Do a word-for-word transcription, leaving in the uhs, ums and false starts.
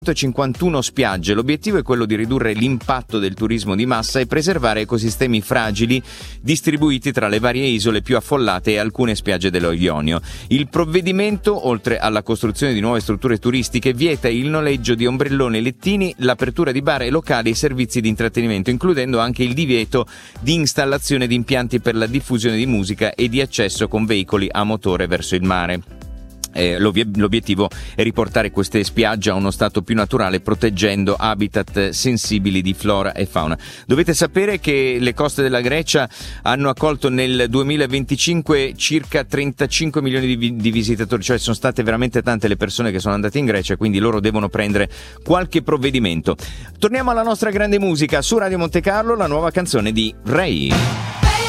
cinquantuno spiagge. L'obiettivo è quello di ridurre l'impatto del turismo di massa e preservare ecosistemi fragili distribuiti tra le varie isole più affollate e alcune spiagge dello Ionio. Il provvedimento, oltre alla costruzione di nuove strutture turistiche, vieta il noleggio di ombrelloni e lettini, l'apertura di bar e locali e servizi di intrattenimento, includendo anche il divieto di installazione di impianti per la diffusione di musica e di accesso con veicoli a motore verso il mare. Eh, l'obiettivo è riportare queste spiagge a uno stato più naturale, proteggendo habitat sensibili di flora e fauna. Dovete sapere che le coste della Grecia hanno accolto nel duemilaventicinque circa trentacinque milioni di, vi- di visitatori, cioè sono state veramente tante le persone che sono andate in Grecia, quindi loro devono prendere qualche provvedimento. Torniamo alla nostra grande musica su Radio Monte Carlo, la nuova canzone di Ray.